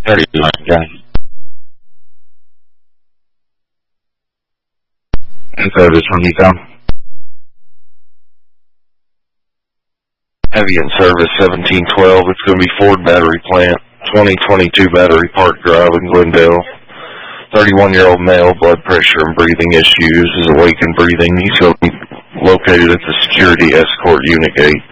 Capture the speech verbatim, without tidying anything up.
thirty-nine guy. And service when you come. Heavy in service seventeen twelve. It's going to be Ford Battery Plant, twenty twenty-two Battery Park Drive in Glendale. thirty-one-year-old male, blood pressure and breathing issues, is awake and breathing. He's going to be located at the security escort unit gate.